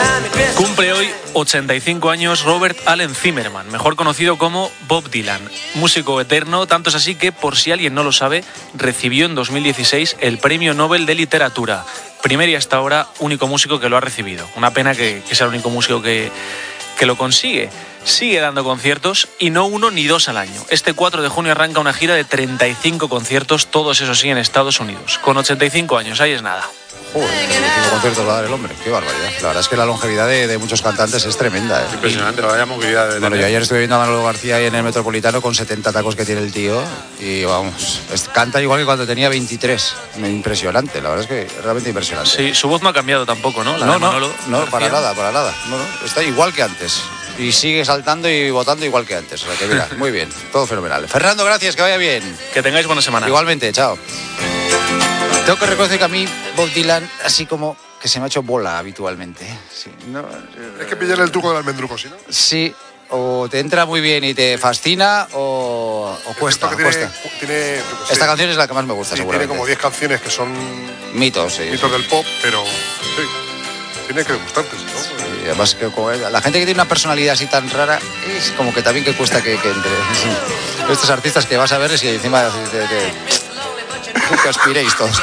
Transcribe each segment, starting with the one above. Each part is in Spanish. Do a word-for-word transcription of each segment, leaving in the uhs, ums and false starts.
Cumple hoy ochenta y cinco años Robert Allen Zimmerman, mejor conocido como Bob Dylan, músico eterno, tanto es así que, por si alguien no lo sabe, recibió en dos mil dieciséis el Premio Nobel de Literatura, primer y hasta ahora único músico que lo ha recibido. Una pena que, que sea el único músico que, que lo consigue. Sigue dando conciertos y no uno ni dos al año. Este cuatro de junio arranca una gira de treinta y cinco conciertos, todos esos sí en Estados Unidos. Con ochenta y cinco años, ahí es nada. Joder, cinco conciertos va a dar el hombre, qué barbaridad. La verdad es que la longevidad de, de muchos cantantes es tremenda, ¿eh? Impresionante, vaya movilidad de... Bueno, yo ayer estuve viendo a Manolo García ahí en el Metropolitano con setenta tacos que tiene el tío y vamos, es, canta igual que cuando tenía veintitrés. Impresionante, la verdad es que es realmente impresionante. Sí, su voz no ha cambiado tampoco, ¿no? La no, de Manolo no, no, García. para nada, para nada. No, no, está igual que antes. Y sigue saltando y votando igual que antes. O sea que mira, muy bien, todo fenomenal. Fernando, gracias, que vaya bien. Que tengáis buena semana. Igualmente, chao. Tengo que reconocer que a mí Bob Dylan, así como que se me ha hecho bola habitualmente. Sí, no, es que pillarle el truco del almendruco, ¿sí, no? Sí, o te entra muy bien y te fascina o, o cuesta. Tiene, cuesta. Tiene, Esta sí, canción es la que más me gusta, sí, seguramente. tiene como diez canciones que son mitos, sí, mitos sí. del pop, pero sí, tiene que gustarte, ¿no? Y además, que como la gente que tiene una personalidad así tan rara, es como que también que cuesta que, que entre. Sí. Estos artistas que vas a verles y encima que, que, que aspiréis todos.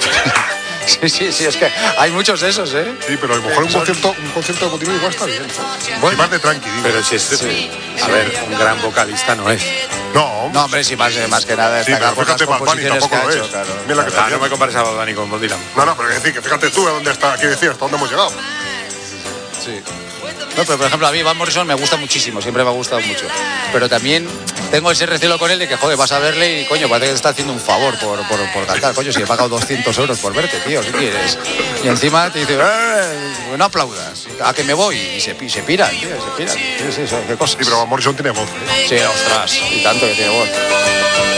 Sí, sí, sí, es que hay muchos de esos, ¿eh? Sí, pero a lo mejor un concierto, un concierto de Motivos igual está bien. Bueno, y más de tranqui, digo. Pero si es... Sí. A ver, un gran vocalista no es. No, no, hombre, sí, más, más que nada sí, destaca por las fíjate, composiciones que ha tampoco hecho, lo es. claro. Mira la que Ah, no me compares a Bad Bunny con Bob Dylan. No, no, pero es decir, que fíjate tú a dónde está, aquí decías, hasta dónde hemos llegado. Sí. No, pero por ejemplo, a mí Van Morrison me gusta muchísimo, siempre me ha gustado mucho. Pero también tengo ese recelo con él de que, joder, vas a verle y, coño, parece que te está haciendo un favor por, por, por cantar. Coño, si he pagado doscientos euros por verte, tío, ¿qué quieres? Y encima te dice, eh, no aplaudas, a que me voy. Y se, y se piran, tío, se piran. Sí, sí, sí, qué cosas. Sí, pero Van Morrison tiene voz, ¿eh? Sí, ostras, y tanto que tiene voz.